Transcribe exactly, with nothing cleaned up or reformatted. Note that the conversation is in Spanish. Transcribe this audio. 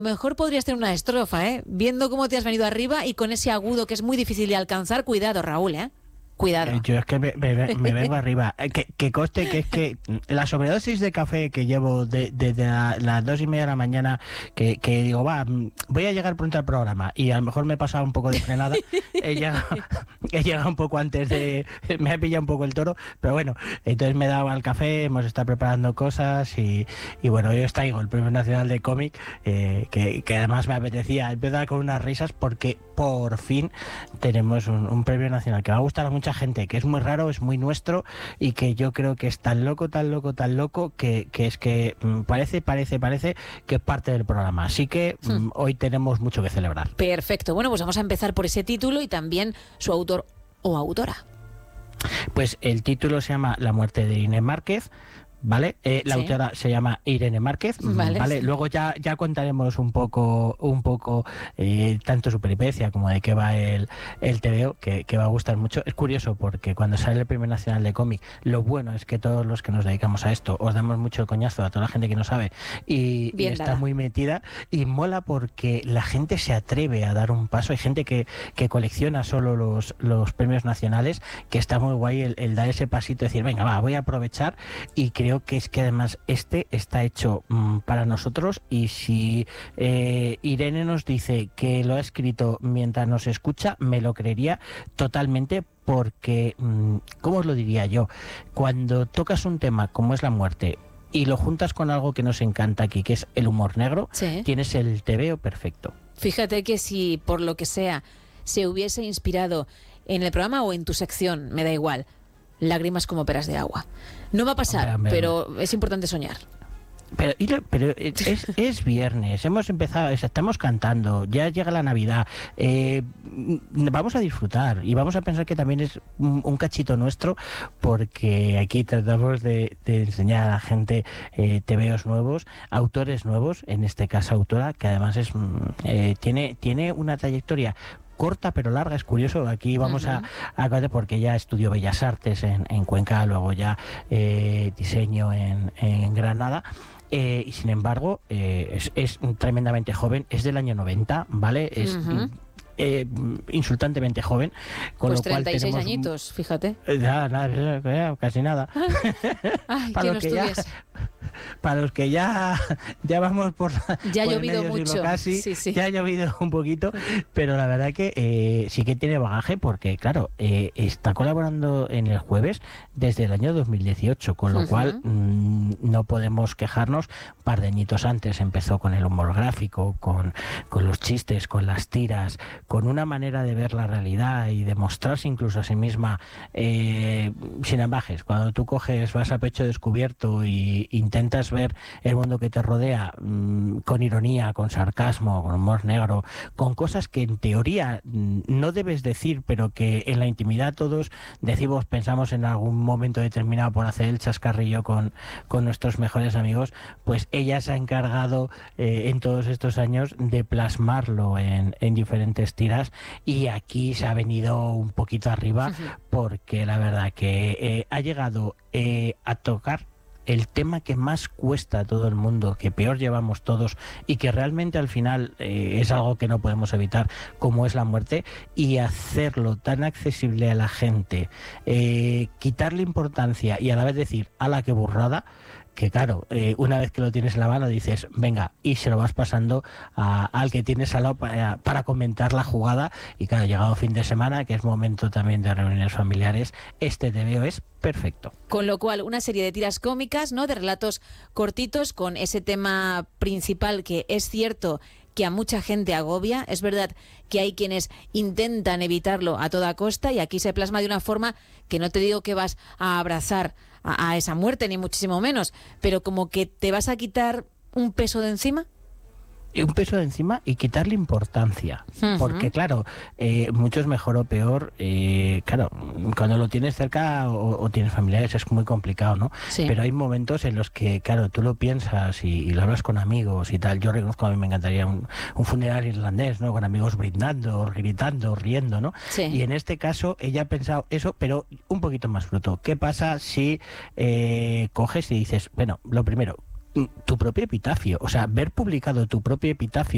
Mejor podrías tener una estrofa, ¿eh? Viendo cómo te has venido arriba y con ese agudo que es muy difícil de alcanzar. Cuidado, Raúl, ¿eh? Cuidado. Eh, Yo es que me, me- me vengo arriba. Eh, Que, que conste que es que la sobredosis de café que llevo desde de, de la- las dos y media de la mañana, que, que digo, va, mm, voy a llegar pronto al programa y a lo mejor me he pasado un poco de frenada. He llegado, he llegado un poco antes de... Me ha pillado un poco el toro, pero bueno, entonces me he dado al café, hemos estado preparando cosas y, y bueno, hoy os traigo el Premio Nacional de Cómic, eh, que, que además me apetecía empezar con unas risas porque por fin tenemos un, un premio nacional que va a gustar a mucha gente, que es muy raro, es muy nuestro y que yo creo que es tan loco, tan loco, tan loco que, que es que mm, parece, parece, parece que es parte del programa. Así que mm, Hmm. hoy tenemos mucho que celebrar. Perfecto. Bueno, pues vamos a empezar por ese título y también su autor o autora. Pues el título se llama La muerte de Irene Márquez. ¿Vale? Eh, la Sí. autora se llama Irene Márquez, Vale. ¿vale? Luego ya, ya contaremos un poco, un poco eh, tanto su peripecia como de qué va el, el T V O, que, que va a gustar mucho. Es curioso porque cuando sale el Premio Nacional de Cómic, lo bueno es que todos los que nos dedicamos a esto os damos mucho el coñazo a toda la gente que no sabe y, y Bien está dada. muy metida y mola porque la gente se atreve a dar un paso. Hay gente que, que colecciona solo los, los premios nacionales, que está muy guay el, el dar ese pasito, decir, venga, va, voy a aprovechar y creo que es que además este está hecho mm, para nosotros y si eh, Irene nos dice que lo ha escrito mientras nos escucha, me lo creería totalmente porque, mm, ¿cómo os lo diría yo? Cuando tocas un tema como es la muerte y lo juntas con algo que nos encanta aquí, que es el humor negro, Sí. tienes el T V O perfecto. Fíjate que si por lo que sea se hubiese inspirado en el programa o en tu sección, me da igual, lágrimas como peras de agua. No va a pasar, Hombre, hombre, pero es importante soñar. Pero, y lo- pero es, es viernes, hemos empezado, o sea, estamos cantando, ya llega la Navidad, eh, mm, vamos a disfrutar y vamos a pensar que también es un, un cachito nuestro, porque aquí tratamos de, de enseñar a la gente eh, T V Os nuevos, autores nuevos, en este caso autora, que además es mm, eh, tiene, tiene una trayectoria corta pero larga. Es curioso, aquí vamos Ujú. a, a porque ya estudió Bellas Artes en, en Cuenca, luego ya eh, diseño en, en Granada. Eh, y sin embargo, eh, es, es tremendamente joven, es del año noventa, ¿vale? Es Ujú. eh, insultantemente joven, con Pues lo cual treinta y seis tenemos... añitos, fíjate. Eh, Nada, nada, eh, casi nada. Ay, Para que no los que ya, estudies. para los que ya, ya vamos por, la- Ya ha por el llovido medio siglo mucho. casi, Sí, sí. ya ha llovido un poquito, pero la verdad que eh, sí que tiene bagaje porque, claro, eh, está colaborando en el Jueves desde el año dos mil dieciocho, con lo Ujú. cual mm, no podemos quejarnos. Un par de añitos antes empezó con el humor gráfico, con, con los chistes, con las tiras, con una manera de ver la realidad y de mostrarse incluso a sí misma eh, sin ambajes. Cuando tú coges, vas a pecho descubierto y intentas ver el mundo que te rodea mmm, con ironía, con sarcasmo, con humor negro, con cosas que en teoría mmm, no debes decir, pero que en la intimidad todos decimos, pensamos en algún momento determinado por hacer el chascarrillo con, con nuestros mejores amigos, pues ella se ha encargado eh, en todos estos años de plasmarlo en, en diferentes tiras y aquí se ha venido un poquito arriba porque la verdad que eh, ha llegado eh, a tocar el tema que más cuesta a todo el mundo, que peor llevamos todos y que realmente al final eh, es algo que no podemos evitar, como es la muerte, y hacerlo tan accesible a la gente, eh, quitarle importancia y a la vez decir, ala, qué burrada, que claro, eh, una vez que lo tienes en la mano dices, venga, y se lo vas pasando a, al que tienes al lado para, para comentar la jugada. Y claro, llegado fin de semana, que es momento también de reuniones familiares, este T V O es perfecto. Con lo cual, una serie de tiras cómicas, ¿no? De relatos cortitos con ese tema principal que es cierto que a mucha gente agobia. Es verdad que hay quienes intentan evitarlo a toda costa y aquí se plasma de una forma que no te digo que vas a abrazar a, a esa muerte, ni muchísimo menos, pero como que te vas a quitar un peso de encima. Y un peso de encima y quitarle importancia. Uh-huh. Porque claro, eh, mucho es mejor o peor. Eh, claro, cuando lo tienes cerca o, o tienes familiares es muy complicado, ¿no? Sí. Pero hay momentos en los que, claro, tú lo piensas y, y lo hablas con amigos y tal. Yo reconozco, a mí me encantaría un, un funeral irlandés, ¿no? Con amigos brindando, gritando, riendo, ¿no? Sí. Y en este caso ella ha pensado eso, pero un poquito más fruto. ¿Qué pasa si eh, coges y dices, bueno, lo primero, tu propio epitafio, o sea, ver publicado tu propio epitafio